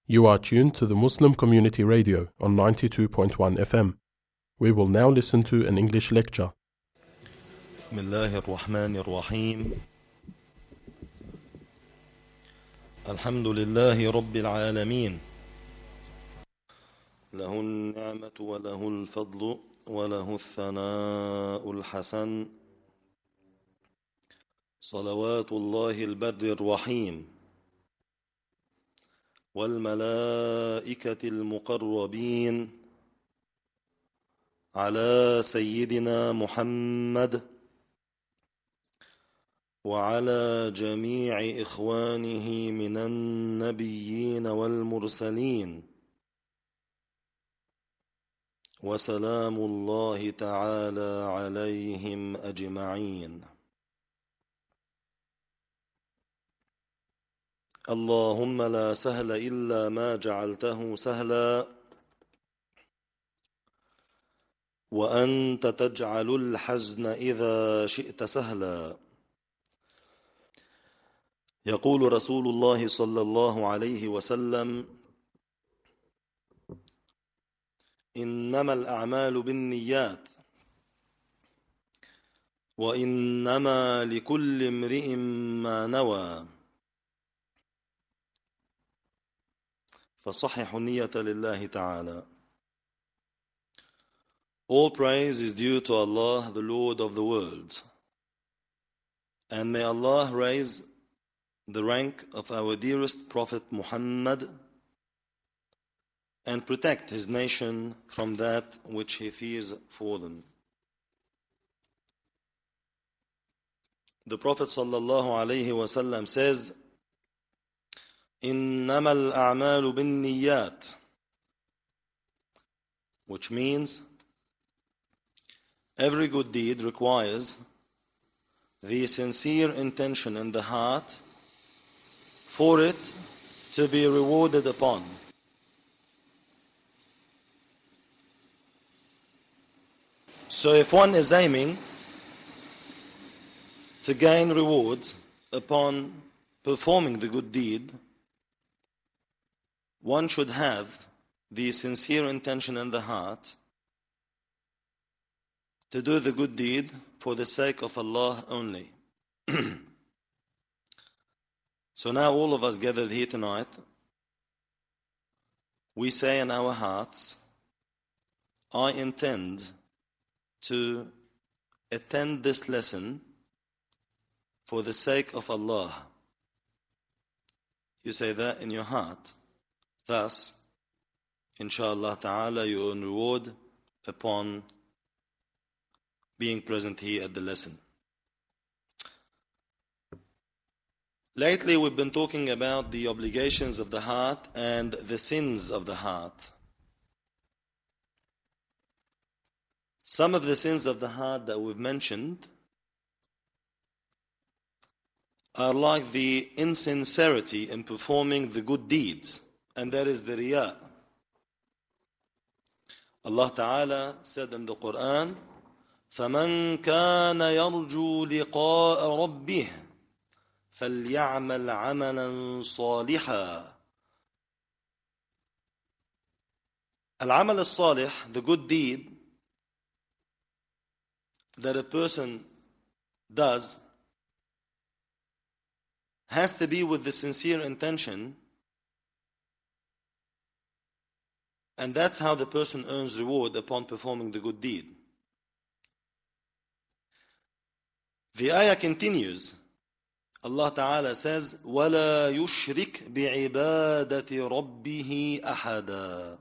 You are tuned to the Muslim Community Radio on 92.1 FM. We will now listen to an English lecture. بسم الله الرحمن الرحيم. الحمد لله رب العالمين، له النعمة وله الفضل وله الثناء الحسن، صلوات الله البر الرحيم والملائكة المقربين على سيدنا محمد وعلى جميع إخوانه من النبيين والمرسلين، وسلام الله تعالى عليهم أجمعين. اللهم لا سهل إلا ما جعلته سهلا، وأنت تجعل الحزن إذا شئت سهلا. يقول رسول الله صلى الله عليه وسلم: إنما الأعمال بالنيات وإنما لكل امرئ ما نوى، فصححوا النية لله تعالى. All praise is due to Allah, the Lord of the worlds, and may Allah raise the rank of our dearest Prophet Muhammad and protect his nation from that which he fears for them. The Prophet sallallahu alaihi wasallam says, إنما الأعمال بالنيات, which means every good deed requires the sincere intention in the heart for it to be rewarded upon. So if one is aiming to gain rewards upon performing the good deed, one should have the sincere intention in the heart to do the good deed for the sake of Allah only. So now all of us gathered here tonight, we say in our hearts, I intend to attend this lesson for the sake of Allah. You say that in your heart. Thus, inshallah ta'ala, you earn reward upon being present here at the lesson. Lately, we've been talking about the obligations of the heart and the sins of the heart. Some of the sins of the heart that we've mentioned are like the insincerity in performing the good deeds, and that is the riya. Allah Ta'ala said in the Quran, فَمَنْ كَانَ يَرْجُو لِقَاءَ رَبِّهِ فَلْيَعْمَلْ عَمَلًا صَالِحًا. Al-amal al-salih, the good deed that a person does, has to be with the sincere intention, and that's how the person earns reward upon performing the good deed. The ayah continues. Allah Ta'ala says, وَلَا يُشْرِكْ بِعِبَادَةِ رَبِّهِ أَحَدًا,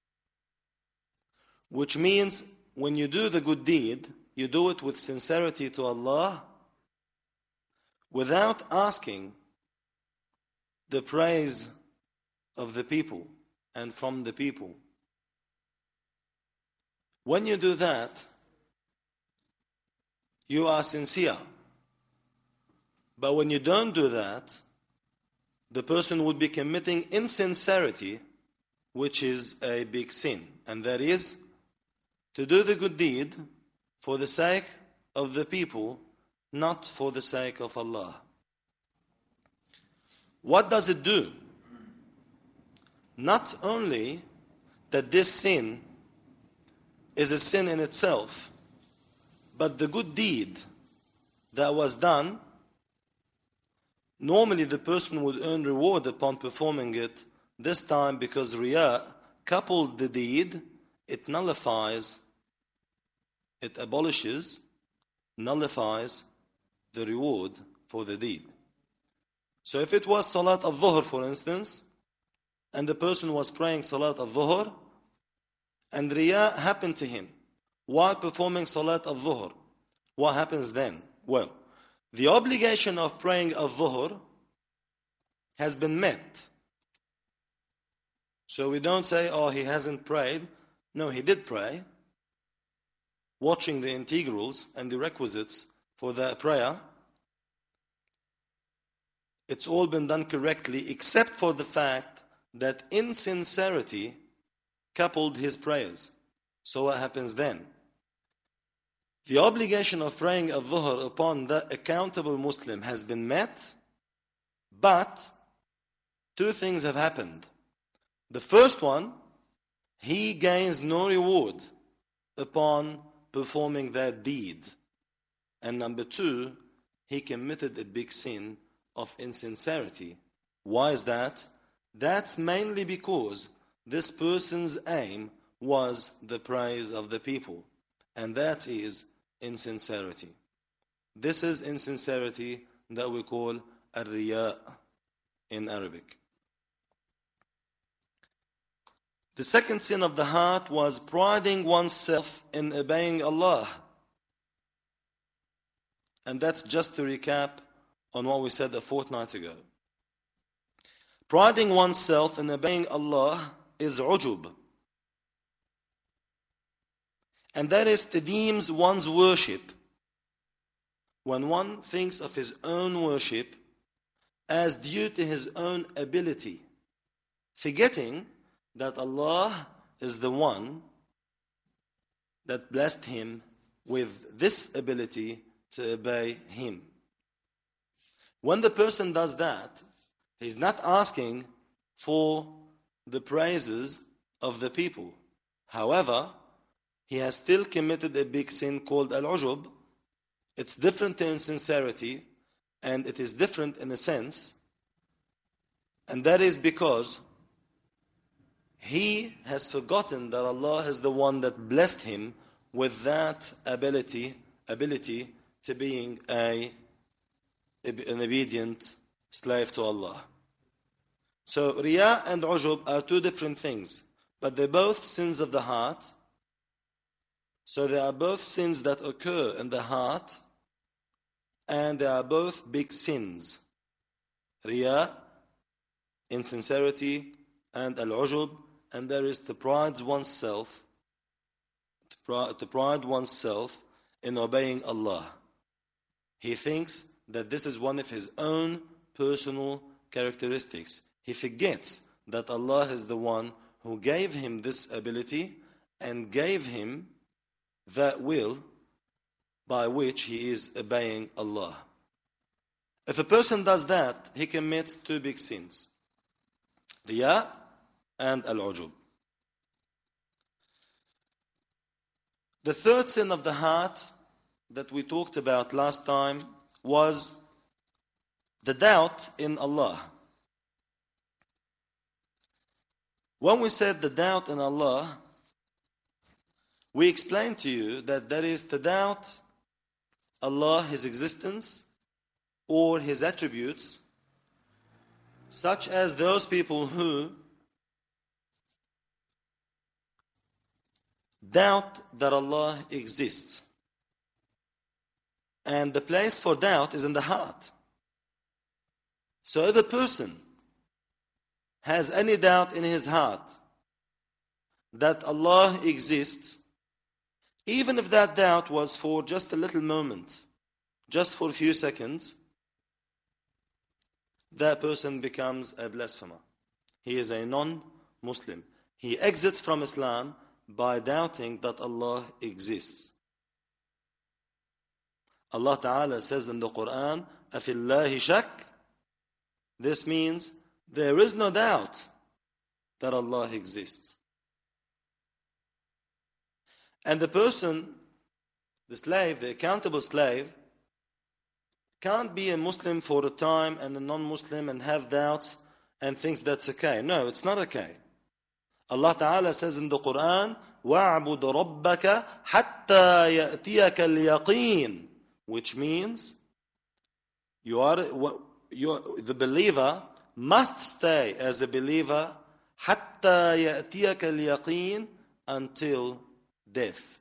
which means when you do the good deed, you do it with sincerity to Allah, without asking the praise of the people and from the people. When you do that, you are sincere. But when you don't do that, the person would be committing insincerity, which is a big sin. And that is to do the good deed for the sake of the people, not for the sake of Allah. What does it do? not only that this sin is a sin in itself, but the good deed that was done, normally the person would earn reward upon performing it. This time, because Riya coupled the deed, it nullifies, it abolishes, nullifies the reward for the deed. So if it was Salat al-Dhuhr, for instance, and the person was praying Salat al-Dhuhr, and Riya happened to him while performing Salat al-Dhuhr, what happens then? Well, the obligation of praying al-Dhuhr has been met. So we don't say, oh, he hasn't prayed. No, he did pray, watching the integrals and the requisites for the prayer. It's all been done correctly, except for the fact that insincerity coupled his prayers. So what happens then? The obligation of praying al-Dhuhr upon the accountable Muslim has been met, but two things have happened. The first one, he gains no reward upon performing that deed. And number two, he committed a big sin of insincerity. Why is that? That's mainly because this person's aim was the praise of the people, and that is insincerity. This is insincerity that we call al-riya in Arabic. The second sin of the heart was priding oneself in obeying Allah. And that's just to recap on what we said a fortnight ago. Priding oneself in obeying Allah is ujub. And that is to deem one's worship, when one thinks of his own worship as due to his own ability, forgetting that Allah is the one that blessed him with this ability to obey him. When the person does that, he's not asking for the praises of the people. However, he has still committed a big sin called al-ujub. It's different in sincerity, and it is different in a sense, and that is because he has forgotten that Allah is the one that blessed him with that ability to being an obedient slave to Allah. So Riya and Ujub are two different things, but they're both sins of the heart. So they are both sins that occur in the heart, and they are both big sins. Riya, insincerity, and al-Ujub, and there is to pride oneself in obeying Allah. He thinks that this is one of his own personal characteristics. He forgets that Allah is the one who gave him this ability and gave him that will by which he is obeying Allah. If a person does that, he commits two big sins: Riya and al-Ujub. The third sin of the heart that we talked about last time was the doubt in Allah. When we said the doubt in Allah, we explained to you that there is to doubt Allah, His existence, or His attributes, such as those people who doubt that Allah exists. And the place for doubt is in the heart. So if a person has any doubt in his heart that Allah exists, even if that doubt was for just a little moment, just for a few seconds, that person becomes a blasphemer. He is a non-Muslim. He exits from Islam by doubting that Allah exists. Allah Ta'ala says in the Quran, أَفِي اللَّهِ شَكٍّ. This means there is no doubt that Allah exists. And the person, the slave, the accountable slave, can't be a Muslim for a time and a non-Muslim and have doubts and thinks that's okay. No, it's not okay. Allah Ta'ala says in the Quran, وَاعْبُدْ رَبَّكَ حَتَّى يَأْتِيَكَ الْيَقِينَ, which means the believer must stay as a believer حَتَّى يَأْتِيَكَ الْيَقِينَ, until death.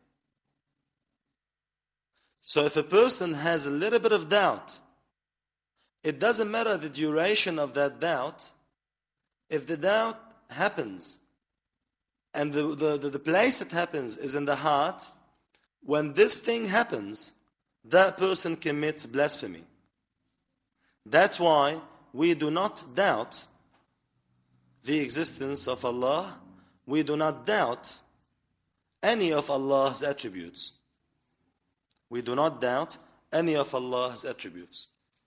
So if a person has a little bit of doubt, it doesn't matter the duration of that doubt. If the doubt happens and the place it happens is in the heart, when this thing happens, that person commits blasphemy. That's why we do not doubt the existence of Allah. We do not doubt any of Allah's attributes. We do not doubt any of Allah's attributes.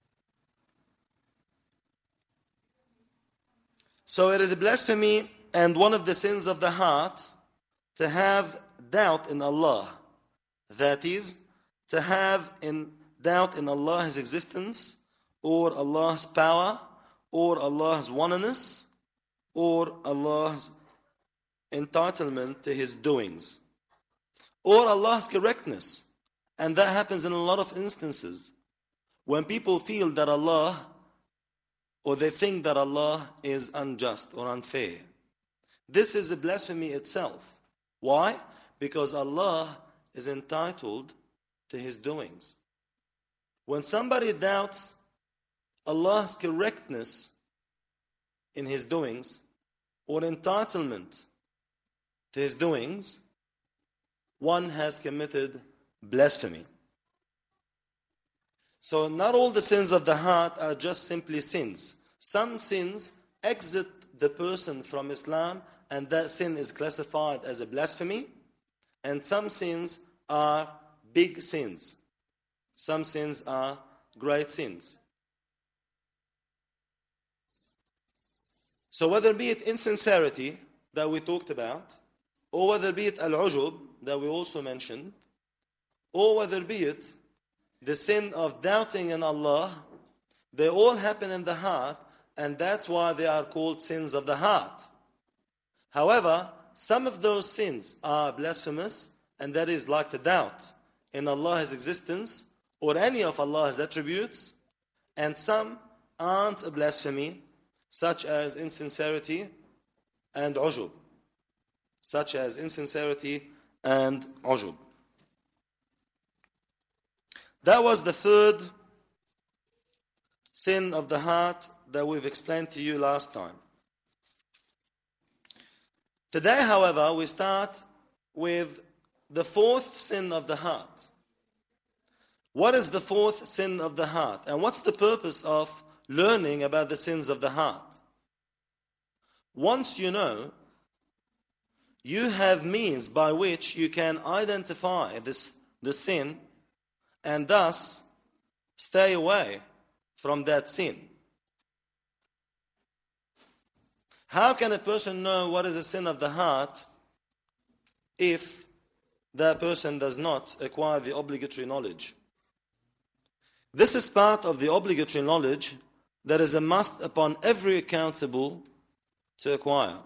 So it is a blasphemy and one of the sins of the heart to have doubt in Allah. That is, to have doubt in Allah's existence, or Allah's power, or Allah's oneness, or Allah's entitlement to His doings, or Allah's correctness. And that happens in a lot of instances. When people feel that Allah, or they think that Allah is unjust or unfair. This is a blasphemy itself. Why? Because Allah is entitled to His doings. When somebody doubts Allah's correctness in His doings, or entitlement to His doings, one has committed blasphemy. So not all the sins of the heart are just simply sins. Some sins exit the person from Islam, and that sin is classified as a blasphemy. And some sins are big sins. Some sins are great sins. So whether be it insincerity that we talked about, or whether be it al-ujub that we also mentioned, or whether be it the sin of doubting in Allah, they all happen in the heart, and that's why they are called sins of the heart. However, some of those sins are blasphemous, and that is like the doubt in Allah's existence or any of Allah's attributes, and some aren't a blasphemy, such as insincerity and ujub. Such as insincerity and ujub. That was the third sin of the heart that we've explained to you last time. Today, however, we start with the fourth sin of the heart. What is the fourth sin of the heart? And what's the purpose of learning about the sins of the heart? Once you know, you have means by which you can identify the sin and thus stay away from that sin. How can a person know what is a sin of the heart if that person does not acquire the obligatory knowledge? This is part of the obligatory knowledge that is a must upon every accountable to acquire.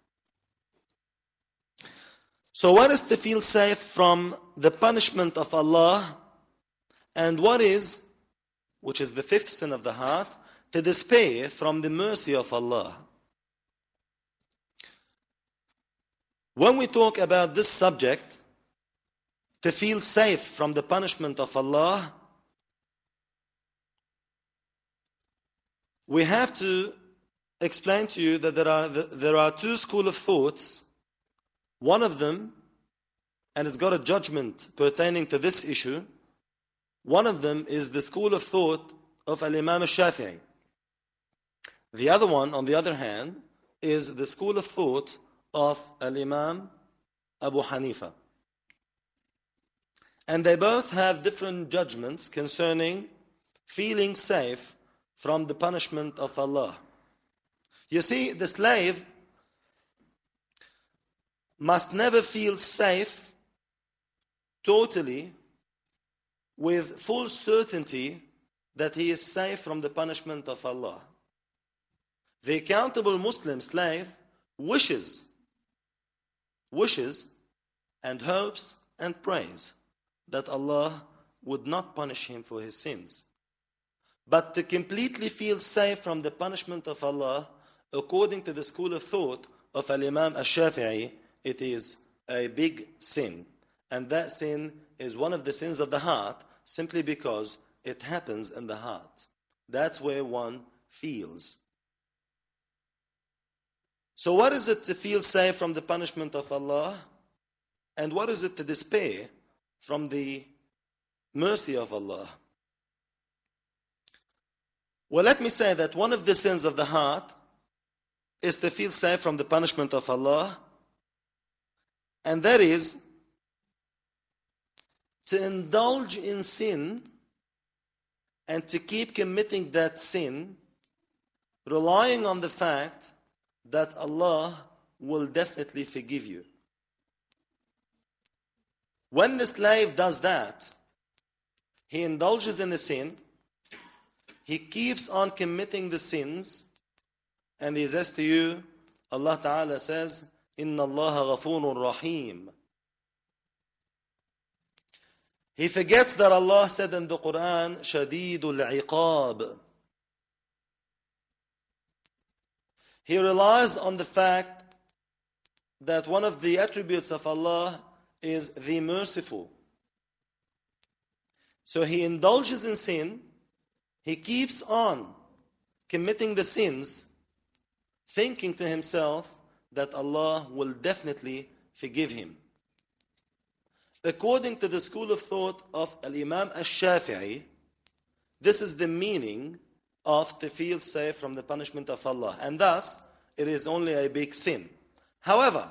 So what is to feel safe from the punishment of Allah, and what is, which is the fifth sin of the heart, to despair from the mercy of Allah? When we talk about this subject, to feel safe from the punishment of Allah, we have to explain to you that there are two schools of thoughts. One of them, and it's got a judgment pertaining to this issue, one of them is the school of thought of Al-Imam al-Shafi'i. The other one, on the other hand, is the school of thought of Al-Imam Abu Hanifa. And they both have different judgments concerning feeling safe from the punishment of Allah. You see, the slave must never feel safe totally with full certainty that he is safe from the punishment of Allah. The accountable Muslim slave wishes and hopes and prays that Allah would not punish him for his sins. But to completely feel safe from the punishment of Allah, according to the school of thought of Al-Imam Al-Shafi'i, it is a big sin. And that sin is one of the sins of the heart, simply because it happens in the heart. That's where one feels. So what is it to feel safe from the punishment of Allah? And what is it to despair from the mercy of Allah? Well, let me say that one of the sins of the heart is to feel safe from the punishment of Allah, and that is to indulge in sin and to keep committing that sin, relying on the fact that Allah will definitely forgive you. When the slave does that, he indulges in the sin, he keeps on committing the sins, and he says to you, Allah Ta'ala says, Inna Allah ghafurun rahim. He forgets that Allah said in the Quran, Shadidul Iqab. He relies on the fact that one of the attributes of Allah is the merciful. So he indulges in sin, he keeps on committing the sins, thinking to himself that Allah will definitely forgive him. According to the school of thought of Al-Imam Al-Shafi'i, this is the meaning of to feel safe from the punishment of Allah. And thus, it is only a big sin. However,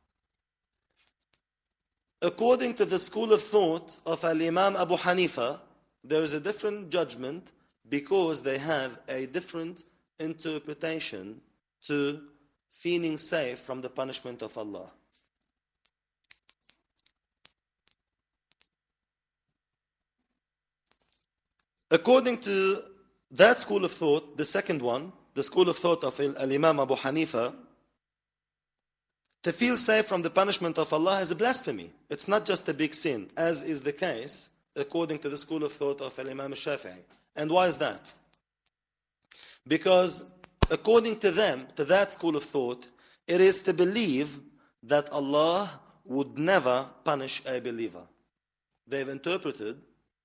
according to the school of thought of Al-Imam Abu Hanifa, there is a different judgment because they have a different interpretation to feeling safe from the punishment of Allah. According to that school of thought, the second one, the school of thought of Al-Imam Abu Hanifa, to feel safe from the punishment of Allah is a blasphemy. It's not just a big sin, as is the case according to the school of thought of Al-Imam Al-Shafi'i. And why is that? Because according to them, to that school of thought, it is to believe that Allah would never punish a believer. They've interpreted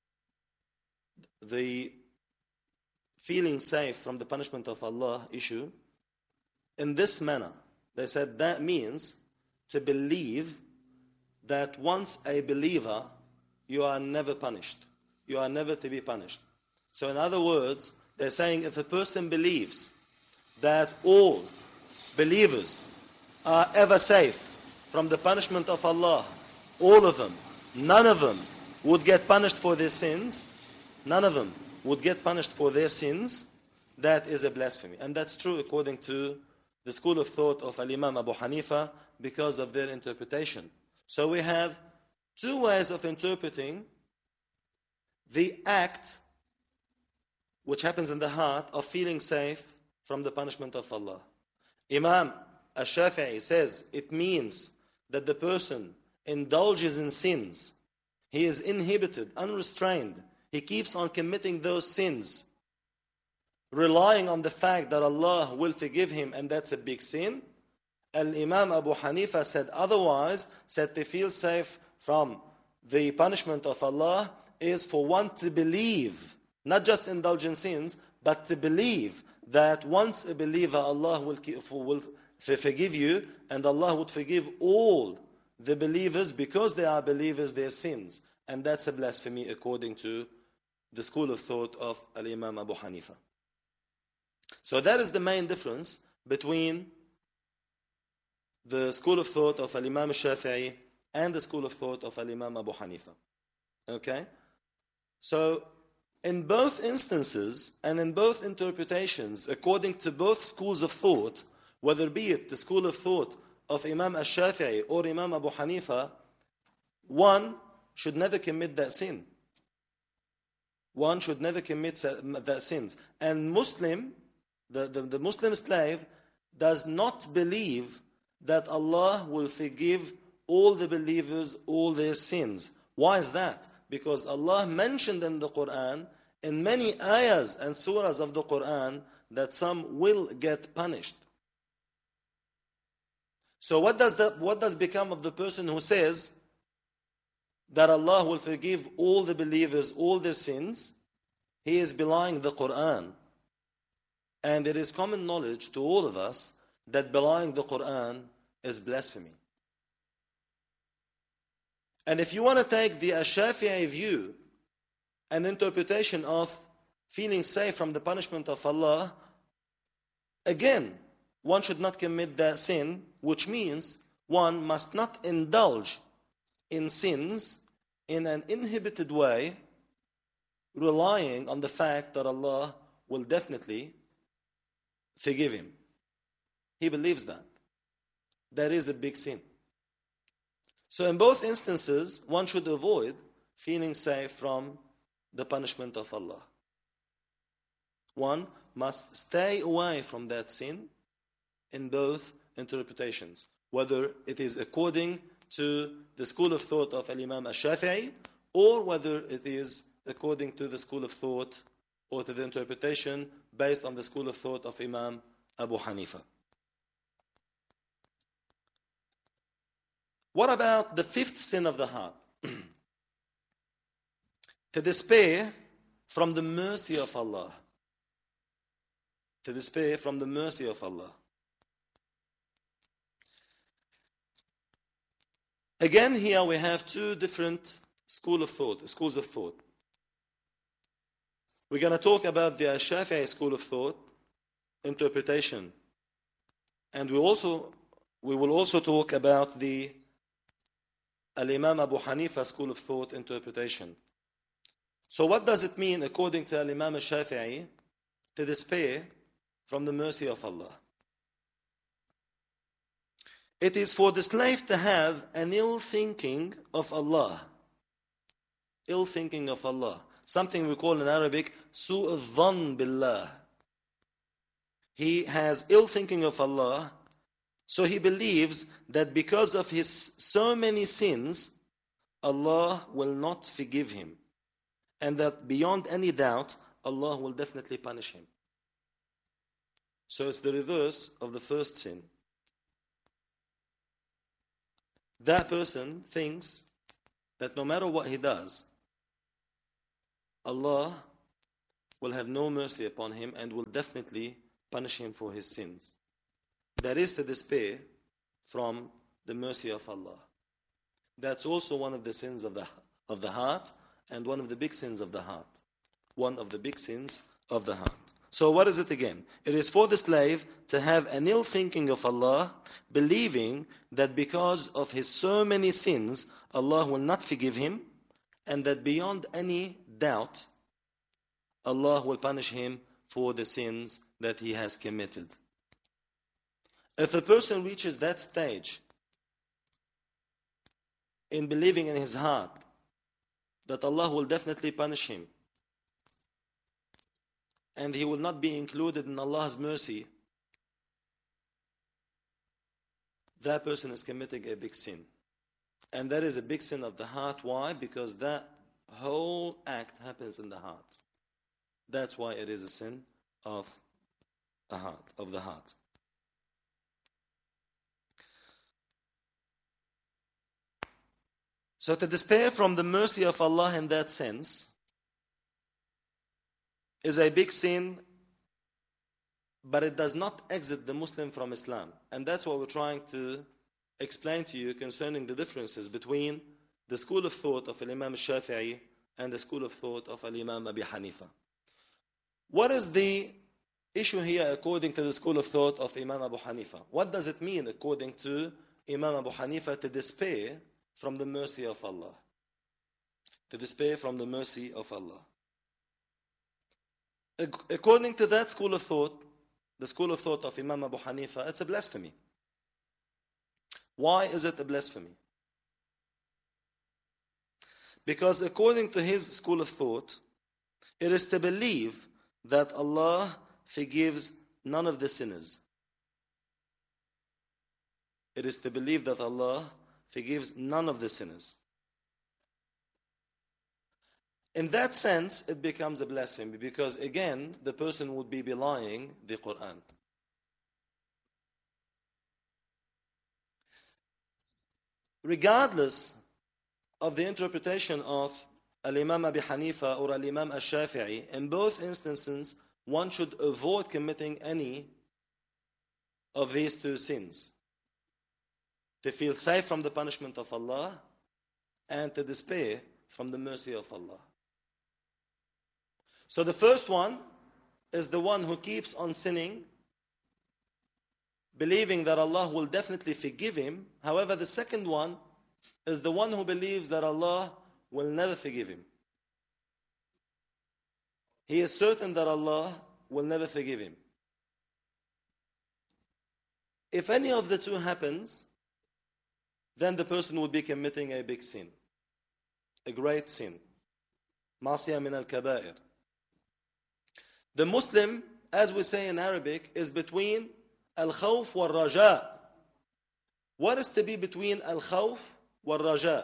the feeling safe from the punishment of Allah issue in this manner. They said that means to believe that once a believer, you are never punished. You are never to be punished. So in other words, they're saying if a person believes that all believers are ever safe from the punishment of Allah, all of them, none of them would get punished for their sins, none of them would get punished for their sins, that is a blasphemy. And that's true according to the school of thought of Al-Imam Abu Hanifa because of their interpretation. So we have two ways of interpreting the act which happens in the heart of feeling safe from the punishment of Allah. Imam Al-Shafi'i says it means that the person indulges in sins. He is inhibited, unrestrained. He keeps on committing those sins, relying on the fact that Allah will forgive him, and that's a big sin. Al-Imam Abu Hanifa said otherwise, said to feel safe from the punishment of Allah is for one to believe, not just indulge in sins, but to believe that once a believer, Allah will forgive you, and Allah would forgive all the believers because they are believers, their sins. And that's a blasphemy according to the school of thought of Al-Imam Abu Hanifa. So that is the main difference between the school of thought of Al-Imam Shafi'i and the school of thought of Al-Imam Abu Hanifa. Okay? So in both instances and in both interpretations, according to both schools of thought, whether be it the school of thought of Imam al-Shafi'i or Imam Abu Hanifa, one should never commit that sin. One should never commit that sins. And Muslim, the Muslim slave, does not believe that Allah will forgive all the believers all their sins. Why is that? Because Allah mentioned in the Quran, in many ayahs and surahs of the Quran, that some will get punished. So what does become of the person who says that Allah will forgive all the believers all their sins? He is belying the Quran. And it is common knowledge to all of us that belying the Quran is blasphemy. And if you want to take the Shafi'i view and interpretation of feeling safe from the punishment of Allah, again, one should not commit that sin, which means one must not indulge in sins in an inhibited way, relying on the fact that Allah will definitely forgive him. He believes that. That is a big sin. So in both instances, one should avoid feeling safe from the punishment of Allah. One must stay away from that sin in both interpretations, whether it is according to the school of thought of Imam al-Shafi'i or whether it is according to the school of thought or to the interpretation based on the school of thought of Imam Abu Hanifa. What about the fifth sin of the heart? To despair from the mercy of Allah. To despair from the mercy of Allah. Again, here we have two different schools of thought. We're going to talk about the Shafi'i school of thought, interpretation. And we will also talk about the Al-Imam Abu Hanifa school of thought, interpretation. So what does it mean, according to Al-Imam al-Shafi'i, to despair from the mercy of Allah? It is for the slave to have an ill thinking of Allah. Ill thinking of Allah. Something we call in Arabic, su'u dhann billah. He has ill thinking of Allah, so he believes that because of his so many sins, Allah will not forgive him. And that beyond any doubt, Allah will definitely punish him. So it's the reverse of the first sin. That person thinks that no matter what he does, Allah will have no mercy upon him and will definitely punish him for his sins. That is the despair from the mercy of Allah. That's also one of the sins of the heart and one of the big sins of the heart. One of the big sins of the heart. So what is it again? It is for the slave to have an ill thinking of Allah, believing that because of his so many sins, Allah will not forgive him, and that beyond any doubt, Allah will punish him for the sins that he has committed. If a person reaches that stage in believing in his heart that Allah will definitely punish him, and he will not be included in Allah's mercy, that person is committing a big sin. And that is a big sin of the heart. Why? Because that whole act happens in the heart. That's why it is a sin of the heart. So to despair from the mercy of Allah in that sense is a big sin, but it does not exit the Muslim from Islam. And that's what we're trying to explain to you concerning the differences between the school of thought of Imam al-Shafi'i and the school of thought of Imam Abi Hanifa. What is the issue here according to the school of thought of Imam Abu Hanifa? What does it mean according to Imam Abu Hanifa to despair from the mercy of Allah? To despair from the mercy of Allah. According to that school of thought, the school of thought of Imam Abu Hanifa, it's a blasphemy. Why is it a blasphemy? Because according to his school of thought, it is to believe that Allah forgives none of the sinners. It is to believe that Allah forgives none of the sinners. In that sense, it becomes a blasphemy because, again, the person would be belying the Quran. Regardless of the interpretation of Al-Imam Abi Hanifa or Al-Imam Al-Shafi'i, in both instances, one should avoid committing any of these two sins, to feel safe from the punishment of Allah and to despair from the mercy of Allah. So the first one is the one who keeps on sinning, believing that Allah will definitely forgive him. However, the second one is the one who believes that Allah will never forgive him. He is certain that Allah will never forgive him. If any of the two happens, then the person would be committing a big sin, a great sin. Ma'siyah min al-kabair. The Muslim, as we say in Arabic, is between al-khawf wal-raja. What is to be between al-khawf wal-raja?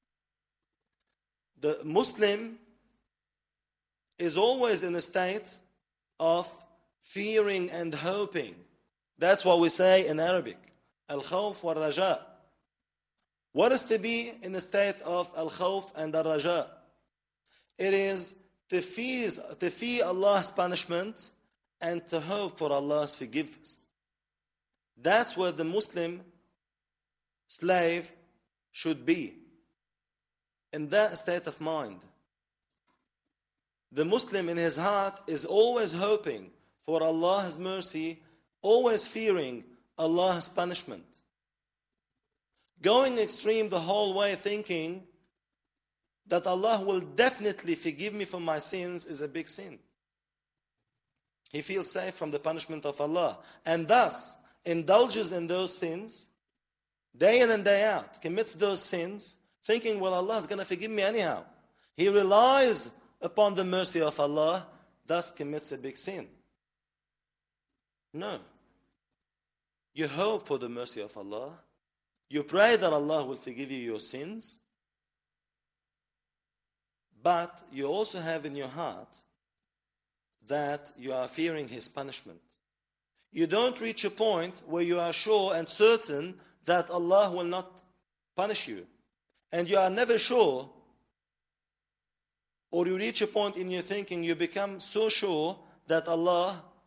The Muslim is always in a state of fearing and hoping. That's what we say in Arabic, al-khawf wal-raja. What is to be in a state of al-khawf and al-raja? It is to fear Allah's punishment and to hope for Allah's forgiveness. That's where the Muslim slave should be, in that state of mind. The Muslim in his heart is always hoping for Allah's mercy, always fearing Allah's punishment. Going extreme the whole way, thinking that Allah will definitely forgive me for my sins, is a big sin. He feels safe from the punishment of Allah, and thus indulges in those sins day in and day out, commits those sins, thinking, well, Allah is going to forgive me anyhow. He relies upon the mercy of Allah, thus commits a big sin. No. You hope for the mercy of Allah. You pray that Allah will forgive you your sins. But you also have in your heart that you are fearing His punishment. You don't reach a point where you are sure and certain that Allah will not punish you. And you are never sure, or you reach a point in your thinking, you become so sure that Allah